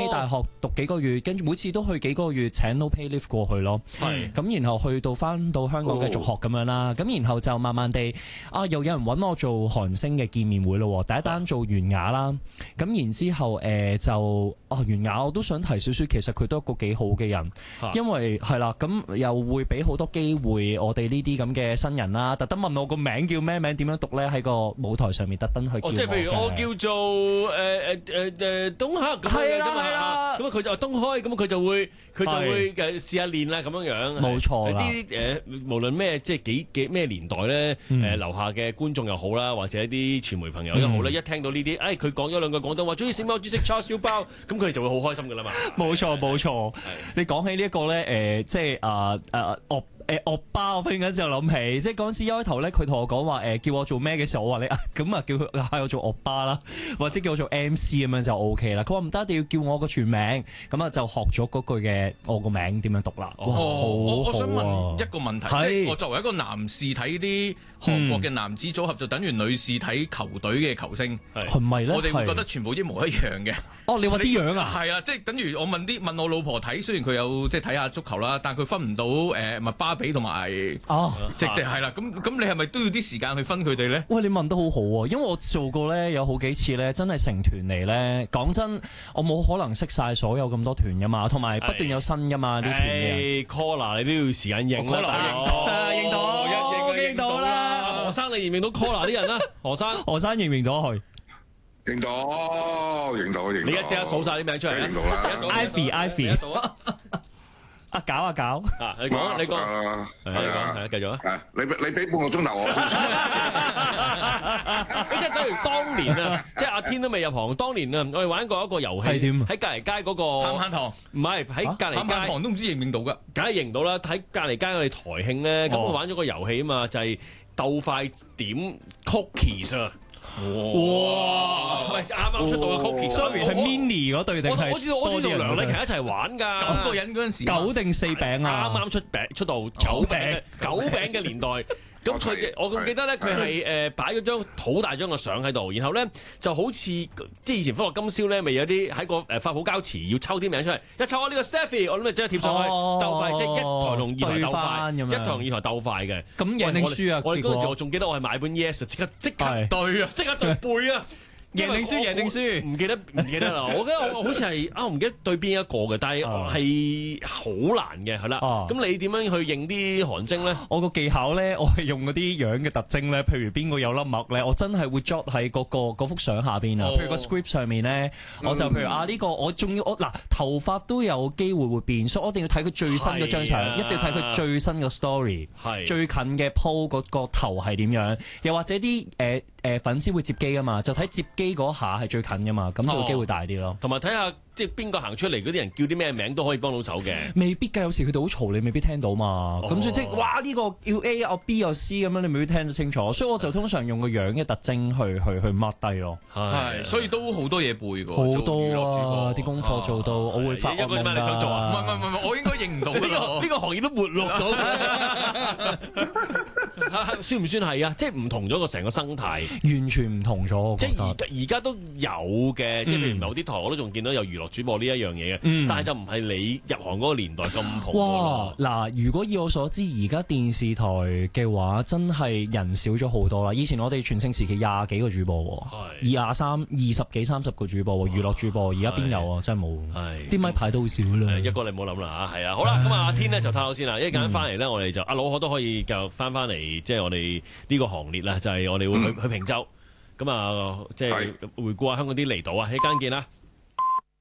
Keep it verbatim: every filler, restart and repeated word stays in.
喺大學讀幾個月，跟住每次都去幾個月請 no pay leave 過去咯。係咁，然後去到翻到香港繼續學咁樣啦。咁、哦、然後就慢慢地啊，又有人揾我做韓星嘅見面會咯。第一單做袁雅啦，咁然之後誒、呃、就哦袁雅我都想提少少，其實佢都係一個幾好嘅人，因為係啦，咁又會俾好多機會我哋呢啲咁嘅新人啦，特登問我個名叫咩名，點樣讀咧？喺個舞台上面特登去叫我、哦、即係譬如我叫做誒誒誒誒東克咁樣嘅嘛，咁啊佢就東開，咁佢就會佢就會誒試下練啦咁樣樣。冇錯啦。啲誒無論咩即係幾幾咩年代咧，誒、嗯、樓下嘅觀眾又好啦，或者啲傳媒朋友又好啦、嗯，一聽到呢啲，誒佢講咗兩句廣東話，中意食貓豬食叉燒包，咁佢哋就會好開心噶啦嘛。冇錯冇錯。你講起呢一個咧，誒、呃、即係啊啊惡誒惡巴，我忽然間就諗起，即係嗰陣時一開頭咧，佢同我講話誒叫我做咩嘅時候，我話你咁啊叫佢嗌我做惡巴啦，或者叫我做 M C 咁樣就 O K 啦。佢話唔得，一定要叫我個全名，咁啊就學咗嗰句嘅我個名點樣讀啦。哦， 我我想問一個問題，即係我作為一個男士睇啲韓國嘅男子組合，嗯、就等於女士睇球隊嘅球星，係咪咧？我哋會覺得全部一模一樣嘅。哦，你話啲樣啊？係啊，即係等於我問啲問我老婆睇，雖然佢有即係睇下足球啦，但係佢分唔到誒麥巴比同埋哦，直直係啦。咁咁你係咪都要啲時間去分佢哋咧？喂，你問得好好啊，因為我做過咧有好幾次咧，真係成團嚟咧。講真，我冇可能識晒所有咁多團噶嘛，同埋不斷有新噶嘛啲團嘅。Collar 你都要時間認啦，認到，認到啦。何生你認唔認到 Collar 啲人啊？何生，何生認唔認到佢？ 認到，認到，認到。 你一即刻數晒啲名出嚟。認到啦。Ivy，Ivy。啊搞啊搞啊！你講你講，係你講係啊，繼續啊！ 你你俾半個鐘頭我先。 即係等於當年啊，即係阿天都未入行。當年啊，我哋玩過一個遊戲，喺隔離街嗰個探探堂， 唔係喺隔離街探堂都唔知認唔認到㗎，梗係認到啦。喺隔離街我哋台慶咧，咁我玩咗個遊戲啊嘛，就係鬥快點 cookies 啊！哇！喂，啱啱出道嘅 Cookie，sorry 係 Mini 嗰隊定係？我知道，我知道梁禮勤一齊玩㗎，九個人嗰陣時，九定四餅啊！啱啱出餅出道，九餅九餅嘅年代。咁佢我仲記得咧，佢係誒擺咗張好大張嘅相喺度，然後咧就好似即係以前歡樂今宵咧，咪有啲喺個誒發泡膠池要抽啲名出嚟，一抽我呢個 Stephy，我諗咪即刻貼上去鬥快，即係一台同二台鬥快，一台同二台鬥快嘅。咁贏定輸啊？我哋嗰陣時我仲記得我係買本 Yes， 即刻即刻對啊，即刻對背啊！贏定輸，贏定輸，唔記得唔記得啦。我記得我好似係啊，唔記得對邊一個嘅，但係係好難嘅，係啦。咁你點樣去認啲韓星咧？我個技巧咧，我係用嗰啲樣嘅特徵咧，譬如邊個有粒墨咧，我真係會 drop 喺嗰個嗰幅相下邊啊。譬如個 script 上面咧，我就譬如啊呢個我仲要我嗱頭髮都有機會會變，所以我一定要睇佢最新嗰張相，一定要睇佢最新嘅 story，最近嘅 po 嗰個頭係點樣，又或者啲誒誒粉絲會接機啊嘛，就睇接機嗰下係最近噶嘛，咁就機會大啲咯。同埋睇下即係邊個行出嚟嗰啲人叫啲咩名都可以幫到手嘅。未必㗎，有時佢哋好嘈，你未必聽到嘛。咁、哦、所以即係哇呢、呢個要 A 啊 B 啊 C 咁樣，你未必聽得清楚。所以我就通常用個樣嘅特徵去去去 mark 低咯。係，所以都好多嘢背㗎。好多啊！啲功課做到，啊、我會發惡夢㗎。一個咩你想做啊？唔係唔係唔係，我應該認唔到呢、呢個呢、呢個行業都沒落咗。算唔算係啊？即係唔同咗個成個生態，完全唔同咗。即係而而家都有嘅，即係譬如某啲台我都仲見到有娛樂主播呢一樣嘢嘅，嗯、但係就唔係你入行嗰個年代咁紅。哇！嗱，如果以我所知，而家電視台嘅話，真係人少咗好多啦。以前我哋全盛時期廿幾個主播，二廿三、二十幾、三十個主播，娛樂主播，而家邊有啊？真係冇。係啲咪牌都好少啦。一個你唔好諗啦嚇，係啊。好啦，咁啊，阿天咧就睇下先啦。一陣間翻嚟咧，我哋就阿老可都可以就翻翻嚟，即係我哋呢個行列啦，就係我哋會去去平洲。咁啊，即係回顧下香港啲離島啊，喺間見啦。